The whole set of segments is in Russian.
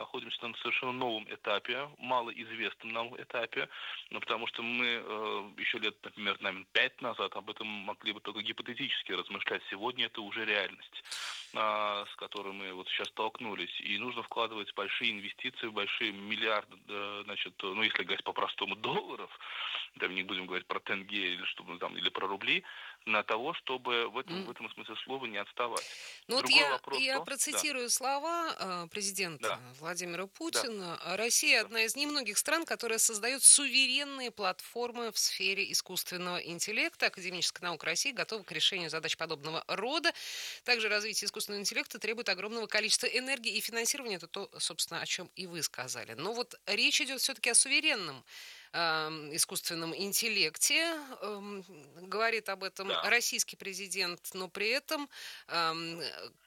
находимся на совершенно новом этапе, малоизвестном нам этапе, потому что мы еще лет, например, наверное, 5 назад об этом могли бы только гипотетически размышлять. Сегодня это уже реальность, с которой мы вот сейчас столкнулись. И нужно вкладывать большие инвестиции, большие миллиарды, если говорить по-простому, долларов, там не будем говорить про тенге или про рубли, на того, чтобы в этом смысле слова не отставать. Ну вот Другой вопрос, я что... Да, процитирую слова президента да, Владимира да, Путина. Россия да. одна из немногих стран, которая создает суверенные платформы в сфере искусственного интеллекта. Академическая наука России готова к решению задач подобного рода. Также развитие искусственного интеллекта требует огромного количества энергии и финансирования. Это то, собственно, о чем и вы сказали. Но вот речь идет все-таки о суверенном искусственном интеллекте. Говорит об этом Да. российский президент, но при этом ам,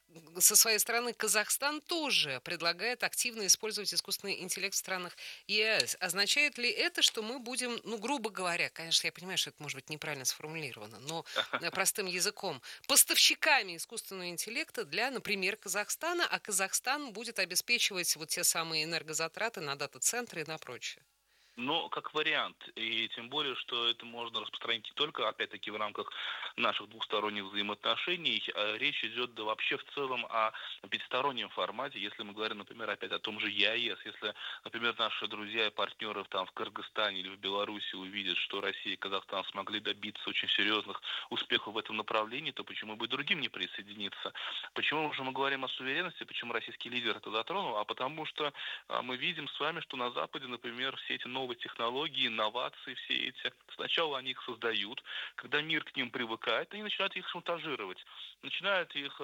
со своей стороны Казахстан тоже предлагает активно использовать искусственный интеллект в странах ЕС. Означает ли это, что мы будем, ну, грубо говоря, конечно, я понимаю, что это может быть неправильно сформулировано, но простым языком, поставщиками искусственного интеллекта для, например, Казахстана, а Казахстан будет обеспечивать вот те самые энергозатраты на дата-центры и на прочее? Но как вариант, и тем более, что это можно распространить не только, опять-таки, в рамках наших двухсторонних взаимоотношений, речь идет да вообще в целом о пятистороннем формате, если мы говорим, например, опять о том же ЕАЭС, если, например, наши друзья и партнеры там в Кыргызстане или в Беларуси увидят, что Россия и Казахстан смогли добиться очень серьезных успехов в этом направлении, то почему бы и другим не присоединиться? Почему же мы говорим о суверенности, почему российский лидер это затронул? А потому что мы видим с вами, что на Западе, например, все эти новые технологии, инновации, все эти, сначала они их создают, когда мир к ним привыкает, они начинают их шантажировать, начинают их,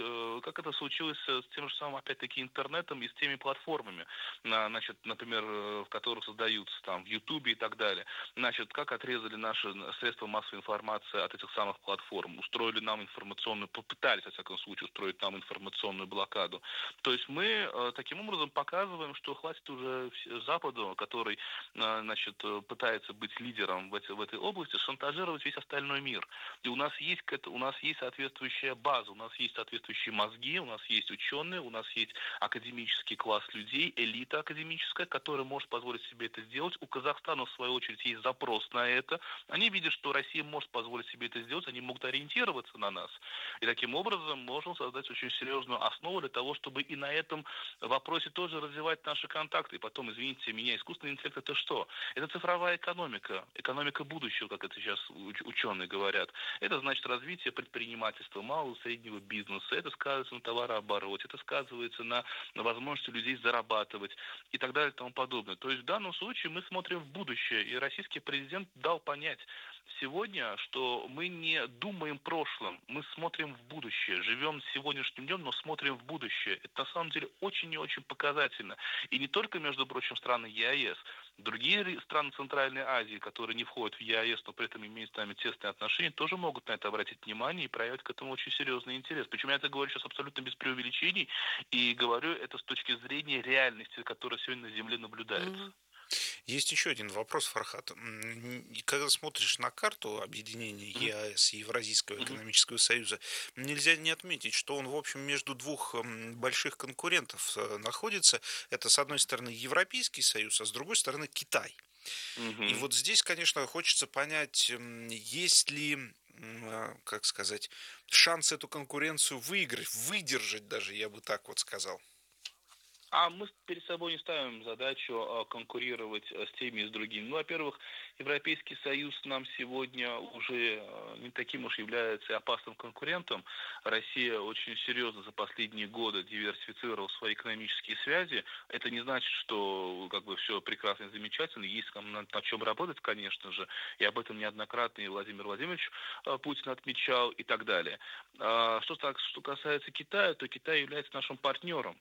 как это случилось с тем же самым, опять-таки, интернетом и с теми платформами, например, в которых создаются там в Ютубе и так далее. Как отрезали наши средства массовой информации от этих самых платформ, устроили нам информационную, попытались, во всяком случае, устроить нам информационную блокаду. То есть мы таким образом показываем, что хватит уже Западу, который пытается быть лидером в этой области, шантажировать весь остальной мир. И у нас есть соответствующая база, у нас есть соответствующие мозги, у нас есть ученые, у нас есть академический класс людей, элита академическая, которая может позволить себе это сделать. У Казахстана, в свою очередь, есть запрос на это. Они видят, что Россия может позволить себе это сделать, они могут ориентироваться на нас. И таким образом можем создать очень серьезную основу для того, чтобы и на этом вопросе тоже развивать наши контакты. И потом, извините меня, искусственный интеллект это что? Это цифровая экономика, экономика будущего, как это сейчас ученые говорят. Это значит развитие предпринимательства, малого и среднего бизнеса. Это сказывается на товарообороте, это сказывается на возможности людей зарабатывать и так далее и тому подобное. То есть в данном случае мы смотрим в будущее, и российский президент дал понять сегодня, что мы не думаем прошлым, мы смотрим в будущее, живем сегодняшним днем, но смотрим в будущее. Это на самом деле очень и очень показательно. И не только, между прочим, страны ЕАЭС, другие страны Центральной Азии, которые не входят в ЕАЭС, но при этом имеют с нами тесные отношения, тоже могут на это обратить внимание и проявить к этому очень серьезный интерес. Причем я это говорю сейчас абсолютно без преувеличений, и говорю это с точки зрения реальности, которая сегодня на Земле наблюдается. Есть еще один вопрос, Фархат. И когда смотришь на карту объединения Мгм. ЕАЭС и Евразийского Мгм. экономического союза, нельзя не отметить, что он, в общем, между двух больших конкурентов находится. Это, с одной стороны, Европейский союз, а с другой стороны, Китай. И Мгм. вот здесь, конечно, хочется понять, есть ли, как сказать, шанс эту конкуренцию выиграть, выдержать даже, я бы так вот сказал. А мы перед собой не ставим задачу конкурировать с теми и с другими. Ну, во-первых, Европейский Союз нам сегодня уже не таким уж является опасным конкурентом. Россия очень серьезно за последние годы диверсифицировала свои экономические связи. Это не значит, что как бы все прекрасно и замечательно. Есть там над чем работать, конечно же. И об этом неоднократно и Владимир Владимирович Путин отмечал и так далее. Что касается Китая, то Китай является нашим партнером.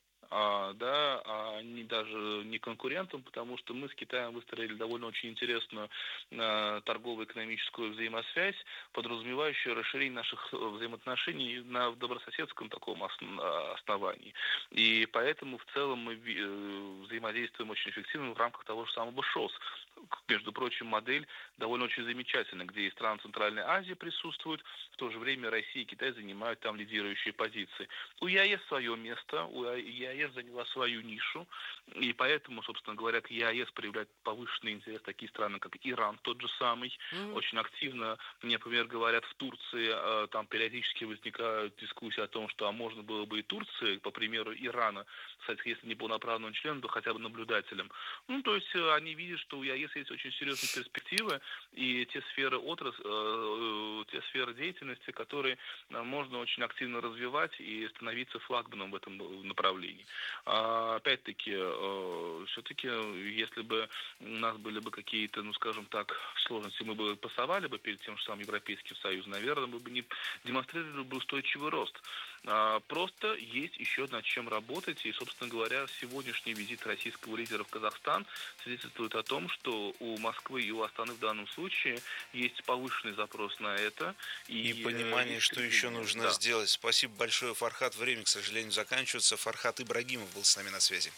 Не даже не конкурентом, потому что мы с Китаем выстроили довольно очень интересную торгово-экономическую взаимосвязь, подразумевающую расширение наших взаимоотношений на добрососедском таком основании. И поэтому в целом мы взаимодействуем очень эффективно в рамках того же самого ШОС. Между прочим, модель довольно очень замечательная, где и страны Центральной Азии присутствуют, в то же время Россия и Китай занимают там лидирующие позиции. У ЕАЭС свое место, у ЕАЭС заняла свою нишу, и поэтому, собственно говоря, к ЕАЭС проявляют повышенный интерес такие страны, как Иран, тот же самый. Очень активно, мне, например, говорят, в Турции там периодически возникают дискуссии о том, что можно было бы и Турции, по примеру Ирана, кстати, если не полноправным членом, то хотя бы наблюдателем. Ну, то есть они видят, что у ЕАЭС есть очень серьезные перспективы и те сферы те сферы деятельности, которые можно очень активно развивать и становиться флагманом в этом направлении. Опять-таки, все-таки, если бы у нас были бы какие-то, ну, скажем так, сложности, мы бы пасовали бы перед тем же самым Европейским Союзом, наверное, мы бы не демонстрировали бы устойчивый рост. Просто есть еще над чем работать, и, собственно говоря, сегодняшний визит российского лидера в Казахстан свидетельствует о том, что у Москвы и у Астаны в данном случае есть повышенный запрос на это. И понимание, что еще нужно сделать. Спасибо большое, Фархат. Время, к сожалению, заканчивается. Фархат Ибрагимов был с нами на связи.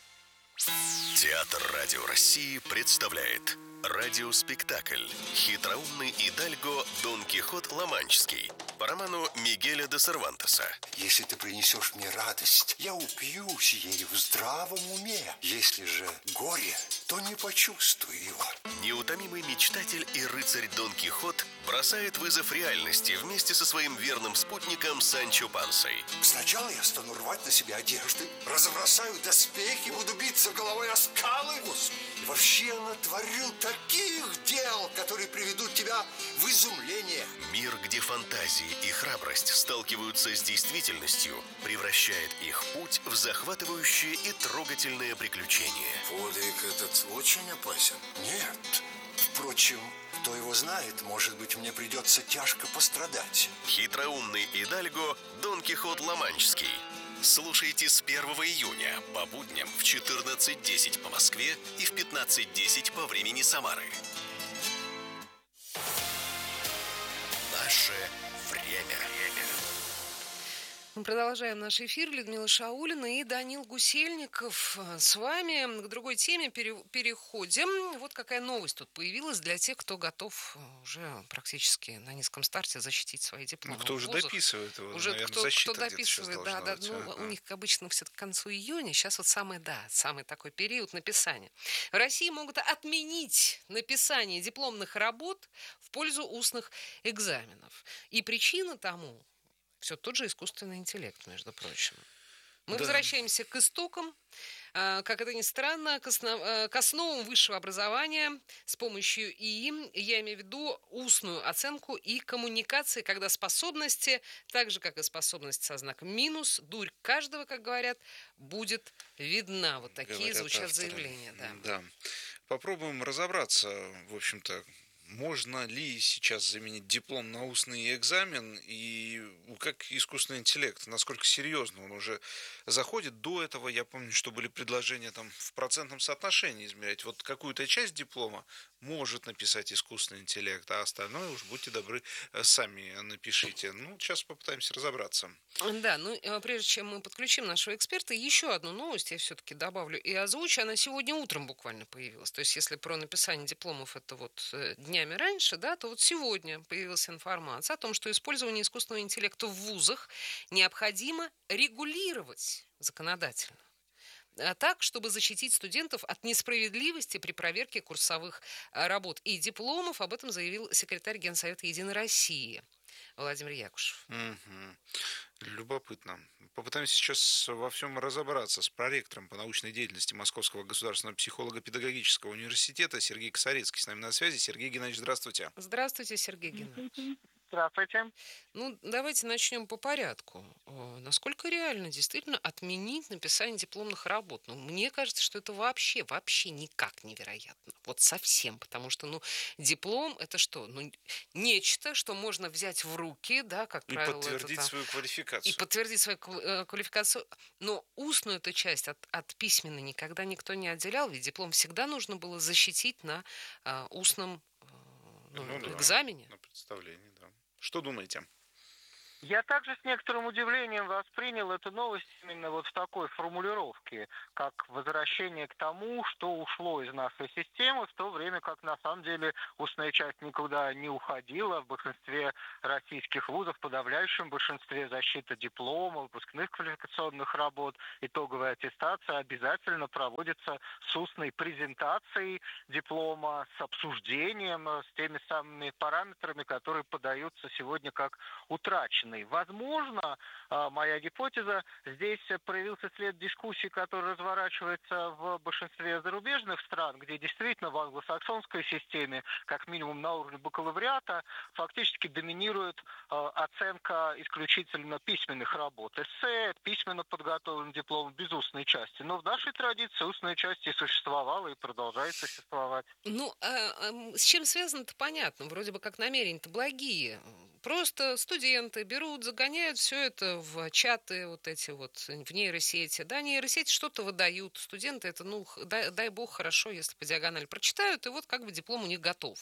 Театр Радио России представляет радиоспектакль «Хитроумный идальго Дон Кихот Ла-Манческий» по роману Мигеля де Сервантеса. Если ты принесешь мне радость, я упьюсь ею в здравом уме. Если же горе, то не почувствую его. Неутомимый мечтатель и рыцарь Дон Кихот бросает вызов реальности вместе со своим верным спутником Санчо Пансой. Сначала я стану рвать на себе одежды, разбросаю доспехи, буду биться головой о скалы. И вообще натворю таких дел, которые приведут тебя в изумление. Мир, где фантазии и храбрость сталкиваются с действительностью, превращает их путь в захватывающее и трогательное приключение. Подвиг этот очень опасен. Нет. Впрочем, кто его знает, может быть, мне придется тяжко пострадать. Хитроумный идальго Дон Кихот Ла-Манческий. Слушайте с 1 июня по будням в 14:10 по Москве и в 15:10 по времени Самары. Наше время. Мы продолжаем наш эфир. Людмила Шаулина и Данил Гусельников с вами. К другой теме переходим. Вот какая новость тут появилась для тех, кто готов уже практически на низком старте защитить свои дипломы. Ну, кто уже дописывает его, уже наверное, кто дописывает, да. Ну, у них обычно все к концу июня. Сейчас вот самый такой период написания. В России могут отменить написание дипломных работ в пользу устных экзаменов. И причина тому все тот же искусственный интеллект, между прочим. Мы возвращаемся к истокам, как это ни странно, к основам высшего образования с помощью ИИ. Я имею в виду устную оценку и коммуникации, когда способности, так же, как и способность со знаком минус, дурь каждого, как говорят, будет видна. Вот такие говорят звучат авторы. заявления. Да. Попробуем разобраться, в общем-то, можно ли сейчас заменить диплом на устный экзамен и как искусственный интеллект, насколько серьезно он уже заходит. До этого я помню, что были предложения там в процентном соотношении измерять. Вот какую-то часть диплома может написать искусственный интеллект, а остальное уж будьте добры, сами напишите. Ну, сейчас попытаемся разобраться. Да, прежде чем мы подключим нашего эксперта, еще одну новость я все-таки добавлю и озвучу. Она сегодня утром буквально появилась. То есть, если про написание дипломов это вот днями раньше, да, то вот сегодня появилась информация о том, что использование искусственного интеллекта в вузах необходимо регулировать законодательно. Так, чтобы защитить студентов от несправедливости при проверке курсовых работ и дипломов. Об этом заявил секретарь Генсовета «Единой России» Владимир Якушев. Любопытно. Попытаемся сейчас во всем разобраться с проректором по научной деятельности Московского государственного психолого-педагогического университета Сергей Косарецкий с нами на связи. Сергей Геннадьевич, здравствуйте. Здравствуйте, Сергей Геннадьевич. Здравствуйте. Давайте начнем по порядку. Насколько реально действительно отменить написание дипломных работ? Мне кажется, что это вообще никак невероятно. Вот совсем. Потому что, диплом это что? Нечто, что можно взять в руки, да, как правило. И подтвердить свою квалификацию. И подтвердить свою квалификацию. Но устную эту часть от письменной никогда никто не отделял. Ведь диплом всегда нужно было защитить на устном экзамене. На представлении, да. Что думаете? Я также с некоторым удивлением воспринял эту новость именно вот в такой формулировке, как возвращение к тому, что ушло из нашей системы, в то время как на самом деле устная часть никуда не уходила. В большинстве российских вузов, в подавляющем большинстве защита диплома, выпускных квалификационных работ, итоговая аттестация обязательно проводится с устной презентацией диплома, с обсуждением, с теми самыми параметрами, которые подаются сегодня как утраченные. Возможно, моя гипотеза, здесь проявился след дискуссии, который разворачивается в большинстве зарубежных стран, где действительно в англосаксонской системе, как минимум на уровне бакалавриата, фактически доминирует оценка исключительно письменных работ. Эссе, письменно подготовленный диплом без устной части. Но в нашей традиции устная часть и существовала, и продолжает существовать. Ну, с чем связано-то понятно. Вроде бы как намерения-то благие. Просто студенты берут, загоняют все это в чаты вот эти вот, в нейросети. Да, нейросети что-то выдают. Студенты это, ну, дай бог, хорошо, если по диагонали прочитают, и вот как бы диплом у них готов.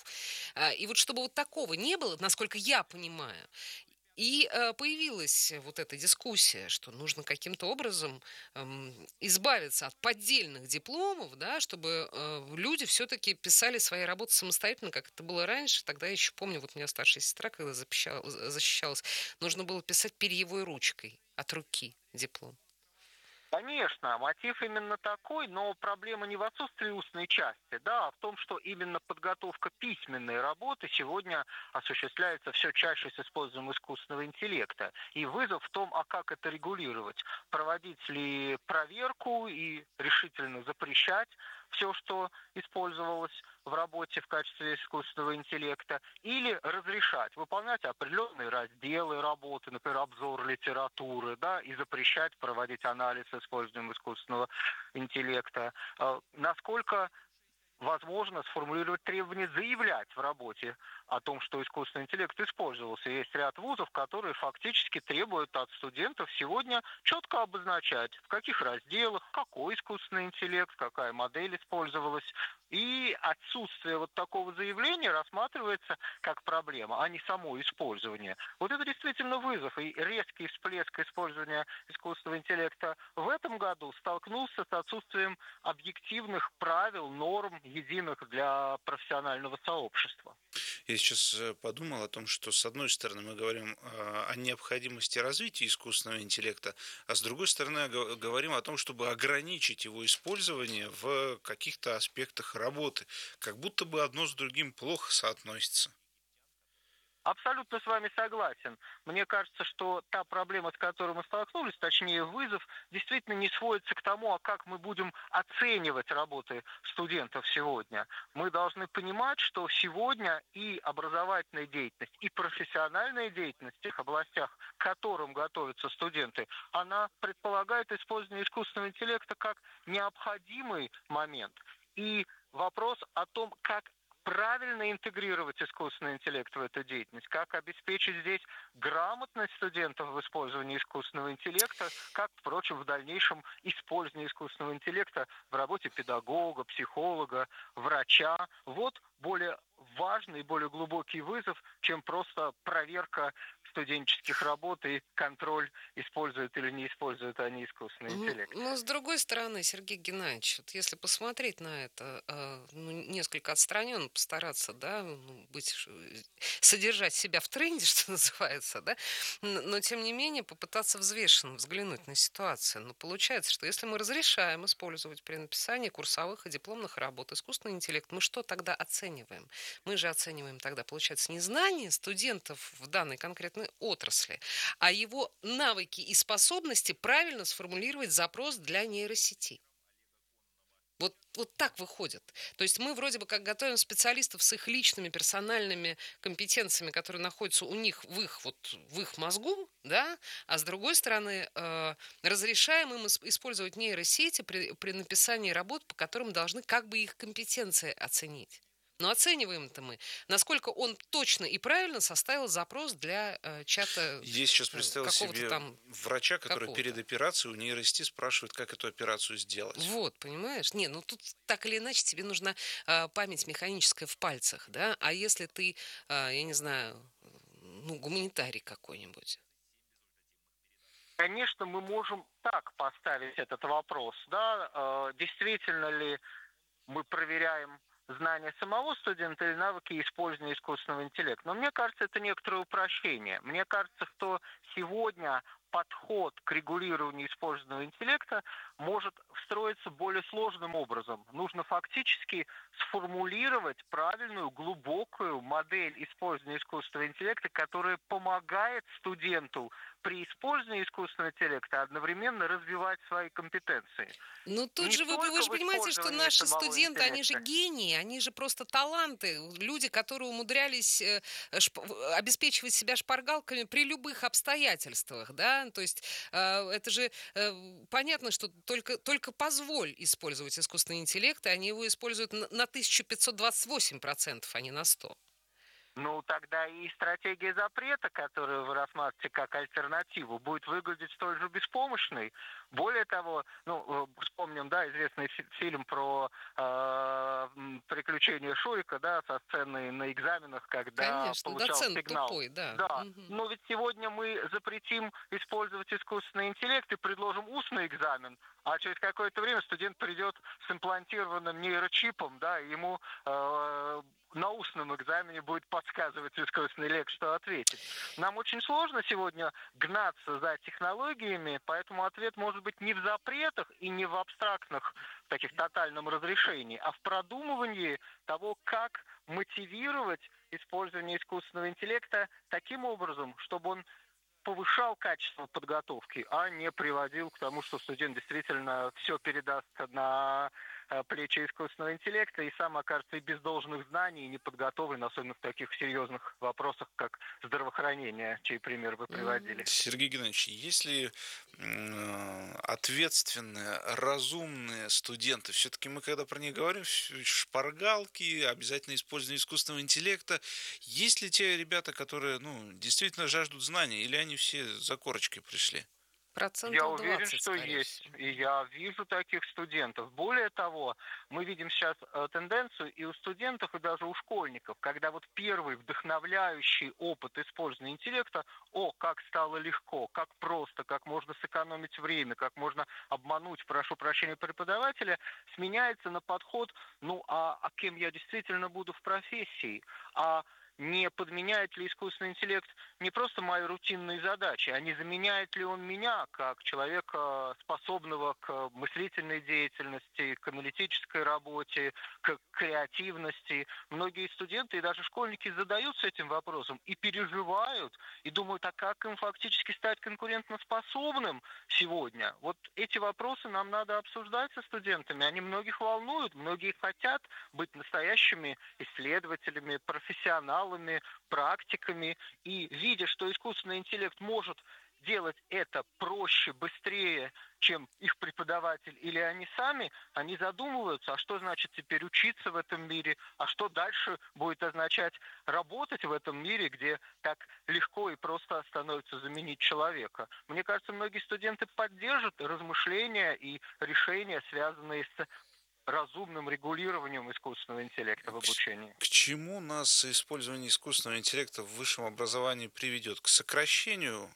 И вот чтобы вот такого не было, насколько я понимаю, и появилась вот эта дискуссия, что нужно каким-то образом избавиться от поддельных дипломов, да, чтобы люди все-таки писали свои работы самостоятельно, как это было раньше. Тогда я еще помню, вот у меня старшая сестра, когда защищалась, нужно было писать перьевой ручкой от руки диплом. Конечно, мотив именно такой, но проблема не в отсутствии устной части, да, а в том, что именно подготовка письменной работы сегодня осуществляется все чаще с использованием искусственного интеллекта. И вызов в том, а как это регулировать? Проводить ли проверку и решительно запрещать все, что использовалось в работе в качестве искусственного интеллекта, или разрешать выполнять определенные разделы работы, например, обзор литературы, да, и запрещать проводить анализ с использованием искусственного интеллекта. Насколько возможно сформулировать требования, заявлять в работе о том, что искусственный интеллект использовался. Есть ряд вузов, которые фактически требуют от студентов сегодня четко обозначать, в каких разделах, какой искусственный интеллект, какая модель использовалась. И отсутствие вот такого заявления рассматривается как проблема, а не само использование. Вот это действительно вызов. И резкий всплеск использования искусственного интеллекта в этом году столкнулся с отсутствием объективных правил, норм, единых для профессионального сообщества. Я сейчас подумал о том, что с одной стороны мы говорим о необходимости развития искусственного интеллекта, а с другой стороны говорим о том, чтобы ограничить его использование в каких-то аспектах работы. Как будто бы одно с другим плохо соотносится. Абсолютно с вами согласен. Мне кажется, что та проблема, с которой мы столкнулись, точнее вызов, действительно не сводится к тому, а как мы будем оценивать работы студентов сегодня. Мы должны понимать, что сегодня и образовательная деятельность, и профессиональная деятельность в тех областях, к которым готовятся студенты, она предполагает использование искусственного интеллекта как необходимый момент. И вопрос о том, как правильно интегрировать искусственный интеллект в эту деятельность, как обеспечить здесь грамотность студентов в использовании искусственного интеллекта, как, впрочем, в дальнейшем использование искусственного интеллекта в работе педагога, психолога, врача. Вот более важный, более глубокий вызов, чем просто проверка студенческих работ и контроль, используют или не используют они искусственный интеллект. Но с другой стороны, Сергей Геннадьевич, вот если посмотреть на это, несколько отстраненно постараться, да, содержать себя в тренде, что называется, да, но тем не менее попытаться взвешенно взглянуть на ситуацию. Но получается, что если мы разрешаем использовать при написании курсовых и дипломных работ искусственный интеллект, мы что тогда оцениваем? Мы же оцениваем тогда, получается, не знания студентов в данной конкретной отрасли, а его навыки и способности правильно сформулировать запрос для нейросети. Вот так выходит. То есть мы вроде бы как готовим специалистов с их личными персональными компетенциями, которые находятся у них в их мозгу, да, а с другой стороны разрешаем им использовать нейросети при написании работ, по которым должны как бы их компетенции оценить. Но оцениваем-то мы, насколько он точно и правильно составил запрос для чата Я сейчас представил себе там врача, который какого-то. перед операцией у нейросети спрашивает, как эту операцию сделать. Вот, понимаешь? Не, ну тут так или иначе тебе нужна память механическая в пальцах, да? А если ты, я не знаю, ну, гуманитарий какой-нибудь, Конечно, мы можем так поставить этот вопрос, да, действительно ли мы проверяем знания самого студента или навыки использования искусственного интеллекта. Но мне кажется, это некоторое упрощение. Мне кажется, что сегодня подход к регулированию использованного интеллекта может встроиться более сложным образом. Нужно фактически сформулировать правильную, глубокую модель использования искусственного интеллекта, которая помогает студенту при использовании искусственного интеллекта одновременно развивать свои компетенции. Ну, тут Не же вы только же в понимаете, что использовании наши самого студенты, они же интеллекта. гении, они же просто таланты, люди, которые умудрялись обеспечивать себя шпаргалками при любых обстоятельствах, да, то есть это же понятно, что только позволь использовать искусственный интеллект, и они его используют на 1528%, а не на 100%. Ну, тогда и стратегия запрета, которую вы рассматриваете как альтернативу, будет выглядеть столь же беспомощной. Более того, вспомним, да, известный фильм про приключения Шурика, да, со сценой на экзаменах, когда Конечно, получал доцент сигнал. тупой, да. Да, Мгм. но ведь сегодня мы запретим использовать искусственный интеллект и предложим устный экзамен, а через какое-то время студент придет с имплантированным нейрочипом, да, и ему на устном экзамене будет подсказывать искусственный интеллект, что ответить. Нам очень сложно сегодня гнаться за технологиями, поэтому ответ может быть не в запретах и не в абстрактных таких тотальном разрешении, а в продумывании того, как мотивировать использование искусственного интеллекта таким образом, чтобы он повышал качество подготовки, а не приводил к тому, что студент действительно все передаст на плечи искусственного интеллекта и сам окажется и без должных знаний, и не подготовлен, особенно в таких серьезных вопросах, как здравоохранение, чей пример вы приводили. Сергей Геннадьевич, если ответственные, разумные студенты, все-таки мы когда про них говорим, шпаргалки, обязательно использование искусственного интеллекта, есть ли те ребята, которые действительно жаждут знаний, или они все за корочкой пришли? Я Процентов уверен, 20, что скорее есть. всего. И я вижу таких студентов. Более того, мы видим сейчас тенденцию и у студентов, и даже у школьников, когда вот первый вдохновляющий опыт использования интеллекта, как стало легко, как просто, как можно сэкономить время, как можно обмануть, прошу прощения, преподавателя, сменяется на подход, а кем я действительно буду в профессии, не подменяет ли искусственный интеллект не просто мои рутинные задачи, а не заменяет ли он меня как человека, способного к мыслительной деятельности, к аналитической работе, к креативности. Многие студенты и даже школьники задаются этим вопросом и переживают, и думают, а как им фактически стать конкурентоспособным сегодня? Вот эти вопросы нам надо обсуждать со студентами. Они многих волнуют, многие хотят быть настоящими исследователями, профессионалами, практиками, и видя, что искусственный интеллект может делать это проще, быстрее, чем их преподаватель или они сами, они задумываются, а что значит теперь учиться в этом мире, а что дальше будет означать работать в этом мире, где так легко и просто становится заменить человека. Мне кажется, многие студенты поддержат размышления и решения, связанные с разумным регулированием искусственного интеллекта в обучении. К чему нас использование искусственного интеллекта в высшем образовании приведет? К сокращению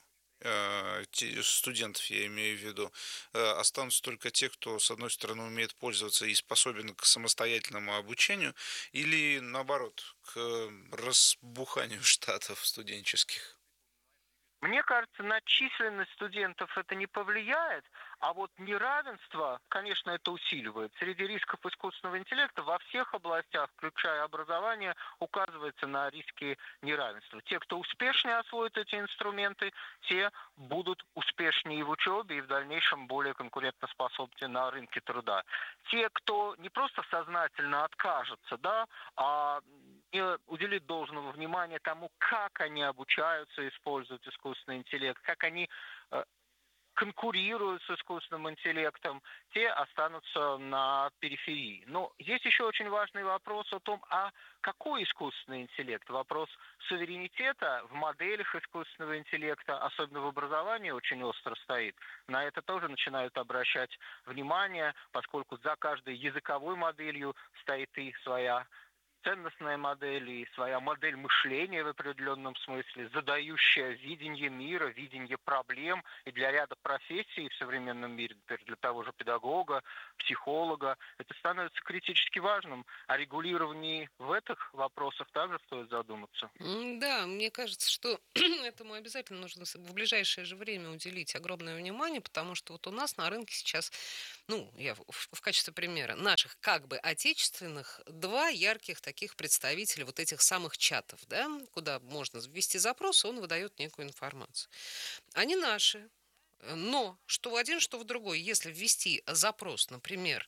студентов, я имею в виду, останутся только те, кто, с одной стороны, умеет пользоваться и способен к самостоятельному обучению, или, наоборот, к разбуханию штатов студенческих? Мне кажется, на численность студентов это не повлияет, а вот неравенство, конечно, это усиливает. Среди рисков искусственного интеллекта во всех областях, включая образование, указывается на риски неравенства. Те, кто успешнее освоит эти инструменты, те будут успешнее и в учебе, и в дальнейшем более конкурентоспособны на рынке труда. Те, кто не просто сознательно откажется, а не уделит должного внимания тому, как они обучаются использовать искусственный интеллект, как они конкурируют с искусственным интеллектом, те останутся на периферии. Но есть еще очень важный вопрос о том, а какой искусственный интеллект? Вопрос суверенитета в моделях искусственного интеллекта, особенно в образовании, очень остро стоит. На это тоже начинают обращать внимание, поскольку за каждой языковой моделью стоит и своя ценностная модель и своя модель мышления в определенном смысле, задающая видение мира, видение проблем. И для ряда профессий в современном мире, например, для того же педагога, психолога, это становится критически важным. О регулировании в этих вопросах также стоит задуматься. Да, мне кажется, что этому обязательно нужно в ближайшее же время уделить огромное внимание, потому что вот у нас на рынке сейчас, ну, я в качестве примера, наших как бы отечественных, два ярких таких представителя вот этих самых чатов, да, куда можно ввести запрос, и он выдает некую информацию. Они наши. Но что в один, что в другой, если ввести запрос, например,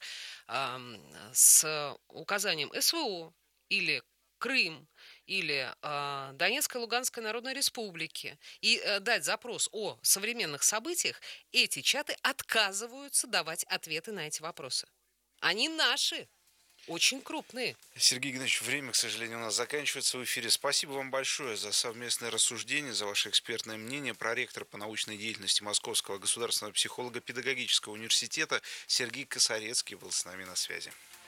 с указанием СВО или Крым, или Донецкая и Луганская Народной Республики, и дать запрос о современных событиях, эти чаты отказываются давать ответы на эти вопросы. Они наши, очень крупные. Сергей Игнатьевич, время, к сожалению, у нас заканчивается в эфире. Спасибо вам большое за совместное рассуждение, за ваше экспертное мнение. Проректор по научной деятельности Московского государственного психолого-педагогического университета Сергей Косарецкий был с нами на связи.